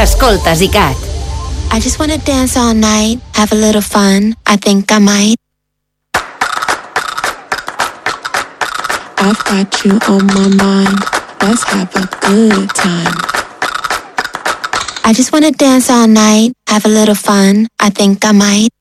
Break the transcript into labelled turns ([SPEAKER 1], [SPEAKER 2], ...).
[SPEAKER 1] Escoltes ICAT.
[SPEAKER 2] I just wanna dance all night, have a little fun, I think I might. I've got you on my mind, let's have a good time. I just wanna dance all night, have a little fun, I think I might.